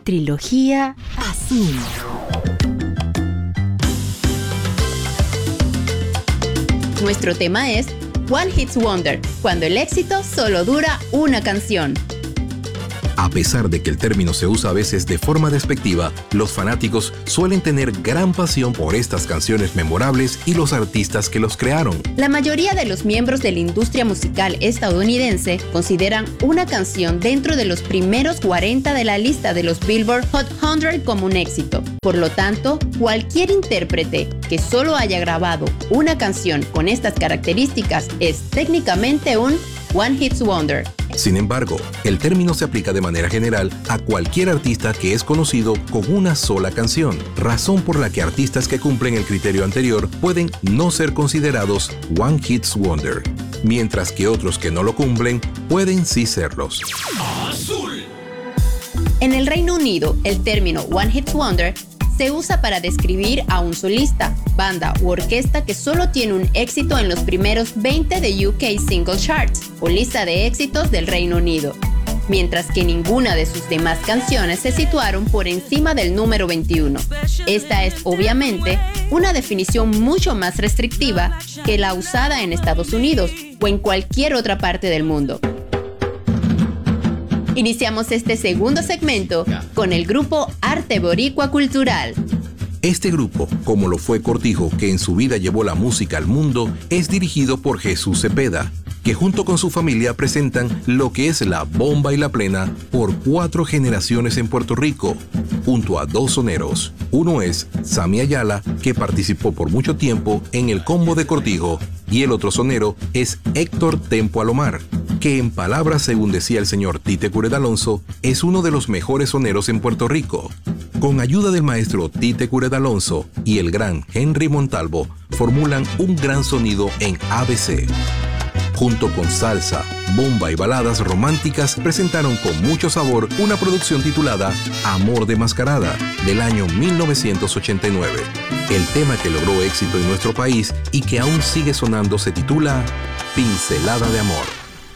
Trilogía Azul. Nuestro tema es One Hit Wonder, cuando el éxito solo dura una canción. A pesar de que el término se usa a veces de forma despectiva, los fanáticos suelen tener gran pasión por estas canciones memorables y los artistas que los crearon. La mayoría de los miembros de la industria musical estadounidense consideran una canción dentro de los primeros 40 de la lista de los Billboard Hot 100 como un éxito. Por lo tanto, cualquier intérprete que solo haya grabado una canción con estas características es técnicamente un One Hit Wonder. Sin embargo, el término se aplica de manera general a cualquier artista que es conocido con una sola canción, razón por la que artistas que cumplen el criterio anterior pueden no ser considerados One Hit Wonder, mientras que otros que no lo cumplen pueden sí serlos. Azul. En el Reino Unido, el término One Hit Wonder se usa para describir a un solista, banda u orquesta que solo tiene un éxito en los primeros 20 de UK Single Charts o lista de éxitos del Reino Unido, mientras que ninguna de sus demás canciones se situaron por encima del número 21. Esta es, obviamente, una definición mucho más restrictiva que la usada en Estados Unidos o en cualquier otra parte del mundo. Iniciamos este segundo segmento con el grupo Arte Boricua Cultural. Este grupo, como lo fue Cortijo, que en su vida llevó la música al mundo, es dirigido por Jesús Cepeda, que junto con su familia presentan lo que es la bomba y la plena por 4 generaciones en Puerto Rico, junto a 2 soneros. Uno es Sammy Ayala, que participó por mucho tiempo en el combo de Cortijo, y el otro sonero es Héctor Tempo Alomar, que en palabras, según decía el señor Tite Cureda Alonso, es uno de los mejores soneros en Puerto Rico. Con ayuda del maestro Tite Cureda Alonso y el gran Henry Montalvo, formulan un gran sonido en ABC. Junto con salsa, bomba y baladas románticas, presentaron con mucho sabor una producción titulada Amor de Mascarada, del año 1989. El tema que logró éxito en nuestro país y que aún sigue sonando se titula Pincelada de Amor.